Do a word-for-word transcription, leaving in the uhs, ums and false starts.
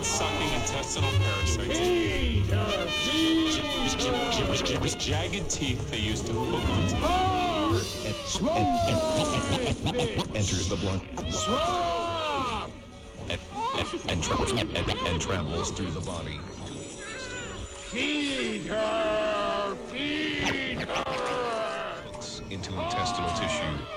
blood-sucking intestinal parasites. Feed her! Feed her! With jagged teeth they use to hook onto. Enters the blood. Swamp! And, and, travels, and, and travels through the body. Feed her! Feed her! Hooks into intestinal tissue.